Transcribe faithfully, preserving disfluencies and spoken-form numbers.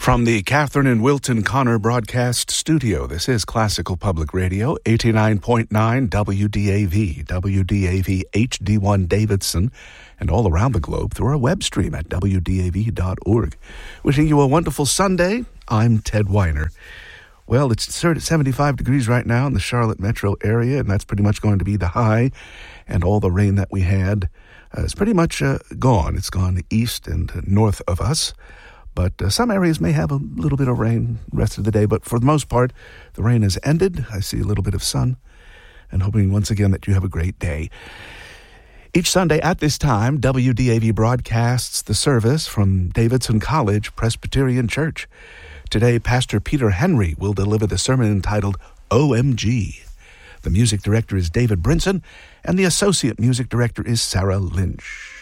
From the Catherine and Wilton Connor Broadcast Studio, this is Classical Public Radio, eighty-nine point nine W D A V, W D A V H D one Davidson, and all around the globe through our web stream at W D A V dot org. Wishing you a wonderful Sunday. I'm Ted Weiner. Well, it's seventy-five degrees right now in the Charlotte metro area, and that's pretty much going to be the high, and all the rain that we had uh, is pretty much uh, gone. It's gone east and north of us. But uh, some areas may have a little bit of rain the rest of the day. But for the most part, the rain has ended. I see a little bit of sun. And hoping once again that you have a great day. Each Sunday at this time, W D A V broadcasts the service from Davidson College Presbyterian Church. Today, Pastor Peter Henry will deliver the sermon entitled O M G. The music director is David Brinson, and the associate music director is Sarah Lynch.